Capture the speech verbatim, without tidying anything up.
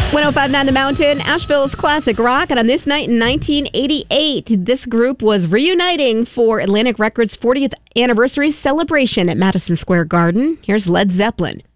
one oh five point nine The Mountain, Asheville's classic rock. And on this night in nineteen eighty-eight, this group was reuniting for Atlantic Records' fortieth anniversary celebration at Madison Square Garden. Here's Led Zeppelin